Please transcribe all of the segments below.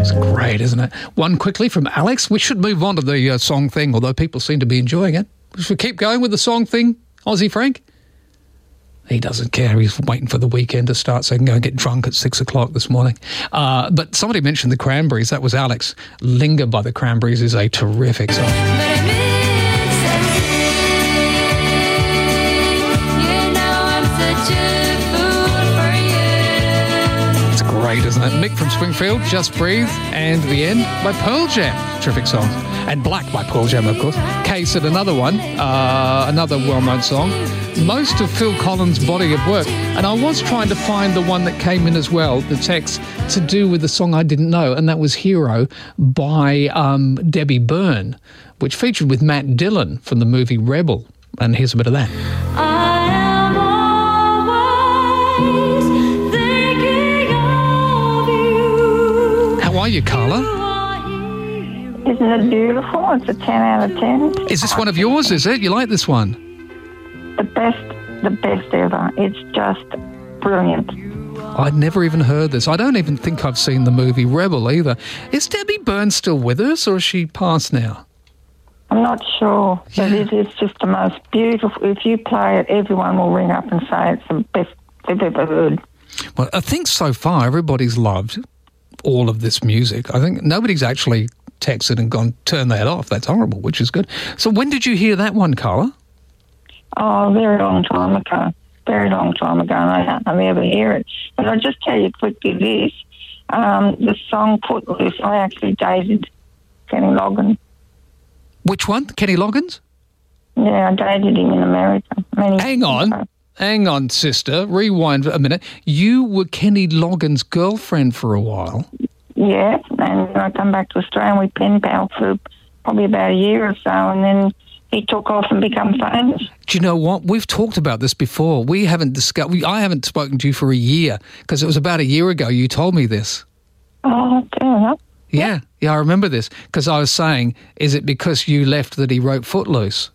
Great, isn't it? One quickly from Alex. We should move on to the song thing, although people seem to be enjoying it. Should we keep going with the song thing, Aussie Frank? He doesn't care. He's waiting for the weekend to start so he can go and get drunk at 6 o'clock this morning. But somebody mentioned the Cranberries. That was Alex. Linger by the Cranberries is a terrific song. Great, isn't it? Mick from Springfield, Just Breathe, and The End by Pearl Jam. Terrific songs. And Black by Pearl Jam, of course. Kay said another one, another well-known song. Most of Phil Collins' body of work. And I was trying to find the one that came in as well, the text, to do with the song I didn't know, and that was Hero by Debbie Byrne, which featured with Matt Dillon from the movie Rebel. And here's a bit of that. How are you, Carla? Isn't it beautiful? It's a 10 out of 10. Is this one of yours, is it? You like this one? The best ever. It's just brilliant. I'd never even heard this. I don't even think I've seen the movie Rebel either. Is Debbie Byrne still with us, or is she passed now? I'm not sure, but it is just the most beautiful. If you play it, everyone will ring up and say it's the best they've ever heard. Well, I think so far everybody's loved all of this music. I think nobody's actually texted and gone, turn that off. That's horrible, which is good. So when did you hear that one, Carla? Oh, a very long time ago. Very long time ago, and I hardly ever hear it. But I'll just tell you quickly this. The song Footloose, I actually dated Kenny Loggins. Which one? Kenny Loggins? Yeah, I dated him in America. Hang on, sister. Rewind a minute. You were Kenny Loggins' girlfriend for a while. Yeah, and then I come back to Australia and we pen pal for probably about a year or so, and then he took off and become famous. Do you know what? We've talked about this before. We haven't discussed. I haven't spoken to you for a year because it was about a year ago you told me this. Oh, fair enough. Yeah, I remember this because I was saying, is it because you left that he wrote Footloose?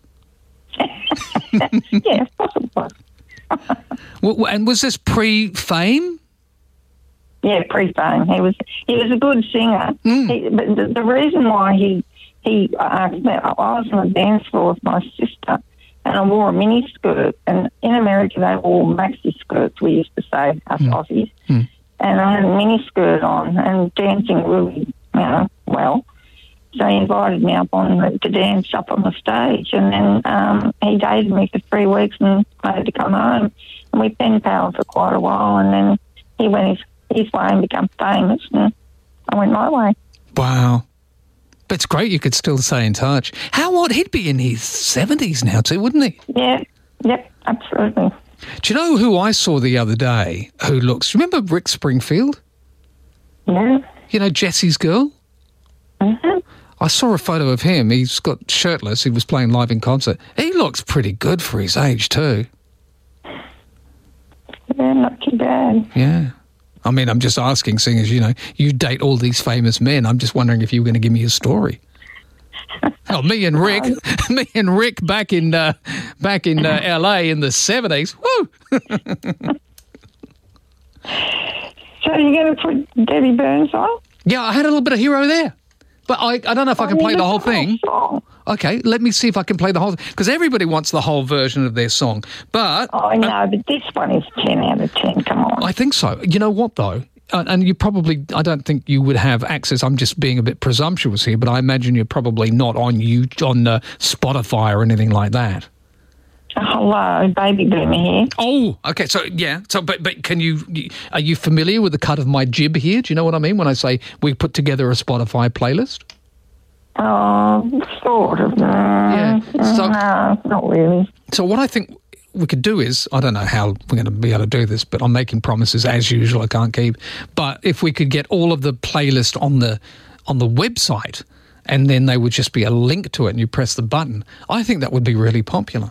Yeah, possibly. And was this pre-fame? Yeah, pre-fame. He was a good singer. But the reason why he asked me, I was on a dance floor with my sister, and I wore a mini skirt. And in America, they wore maxi skirts. We used to say us Aussies. And I had a mini skirt on and dancing really, well. So he invited me up to dance up on the stage, and then he dated me for 3 weeks, and I had to come home, and we pen pals for quite a while, and then he went his way and became famous, and I went my way. Wow. But it's great you could still stay in touch. How old? He'd be in his 70s now too, wouldn't he? Yeah, yep, absolutely. Do you know who I saw the other day who looks... Remember Rick Springfield? Yeah. You know, Jesse's girl? Mm-hmm. I saw a photo of him. He's got shirtless. He was playing live in concert. He looks pretty good for his age too. Yeah, not too bad. Yeah. I mean, I'm just asking, seeing as, you date all these famous men. I'm just wondering if you were going to give me a story. Oh, me and Rick back in LA in the 70s. Woo! So you're going to put Debbie Byrne on? Yeah, I had a little bit of Hero there. But I don't know if I can play the whole thing. Okay, let me see if I can play the whole thing. Because everybody wants the whole version of their song. But... Oh, no, but this one is 10 out of 10. Come on. I think so. You know what, though? And you probably... I don't think you would have access. I'm just being a bit presumptuous here, but I imagine you're probably not on Spotify or anything like that. Hello, Baby Boomer here. Oh, okay. So, yeah. So, but can you... Are you familiar with the cut of my jib here? Do you know what I mean when I say we put together a Spotify playlist? Sort of. Yeah. So, no, not really. So what I think we could do is, I don't know how we're going to be able to do this, but I'm making promises as usual I can't keep. But if we could get all of the playlist on the website, and then there would just be a link to it and you press the button, I think that would be really popular.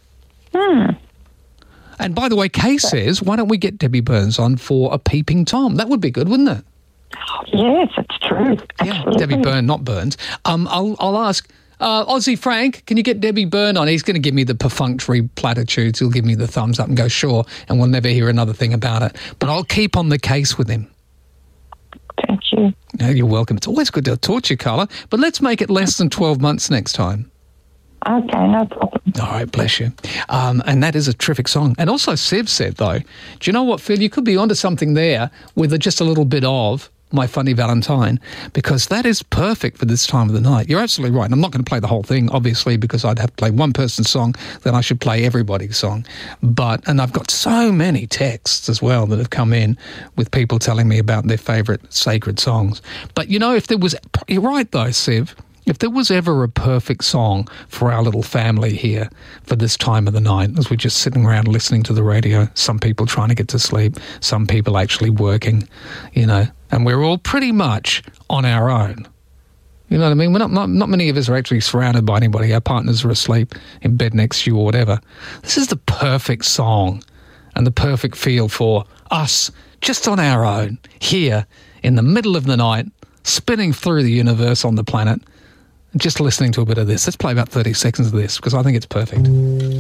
And by the way, Kay says, why don't we get Debbie Byrne on for a Peeping Tom? That would be good, wouldn't it? Yes, it's true. Absolutely. Yeah, Debbie Byrne, not Burns. I'll ask Aussie Frank, can you get Debbie Byrne on? He's going to give me the perfunctory platitudes. He'll give me the thumbs up and go, sure, and we'll never hear another thing about it. But I'll keep on the case with him. Thank you. you. No, you're welcome. It's always good to talk to you, Carla, but let's make it less than 12 months next time. Okay, no problem. All right, bless you. And that is a terrific song. And also Siv said, though, do you know what, Phil? You could be onto something there with just a little bit of My Funny Valentine, because that is perfect for this time of the night. You're absolutely right. And I'm not going to play the whole thing, obviously, because I'd have to play one person's song, then I should play everybody's song. And I've got so many texts as well that have come in with people telling me about their favourite sacred songs. But, you know, you're right, though, Siv. If there was ever a perfect song for our little family here for this time of the night, as we're just sitting around listening to the radio, some people trying to get to sleep, some people actually working, you know, and we're all pretty much on our own. You know what I mean? We're not many of us are actually surrounded by anybody. Our partners are asleep in bed next to you or whatever. This is the perfect song and the perfect feel for us just on our own here in the middle of the night, spinning through the universe on the planet, just listening to a bit of this. Let's play about 30 seconds of this because I think it's perfect.